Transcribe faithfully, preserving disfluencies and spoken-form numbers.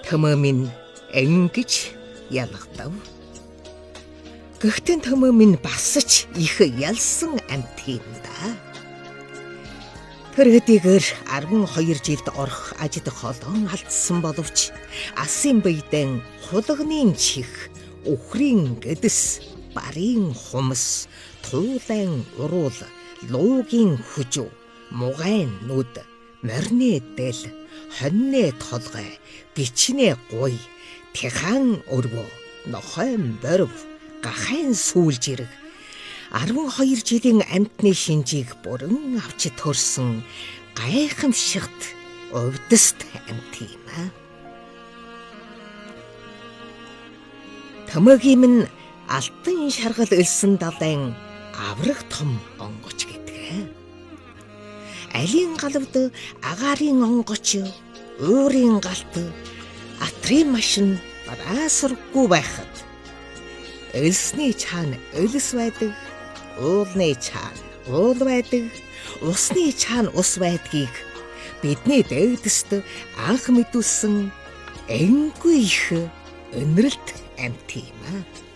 Төмөө минь ингэж ялгадав. Гэхдээ төмөө минь бас ч их ялсан амьт юм да. Тэр хэдийгээр арван хоёр жилд орох ажид холоон алдсан боловч асын бийдэн хулганы чих, өхрийн гэдэс, барын хумс, туулайн уруул, луугийн хөжөө, мугайн нүд, морины дэл, хоньны толгой, гичнэ гуй, тэхан өргөө, нохойн борив, гахайн сүүлжирэг арван хоёр жилийн амьтны шинжийг бүрэн авч төрсөн гайхамшигт өвдөст амьт юм аа. Төмөгийн минь алтан шаргал элсэн далайн авраг том онгоч гэдэг. Алийн галавд агаарын онгоч, уурын галт, атрын машин бараасаргүй байхад элсний чаана элс байдаг, уулны чаана уул байдаг, усны чаана ус байдгийг бидний дээдэст анх мэдүүлсэн энгүй их өнрөлт амьт юм аа.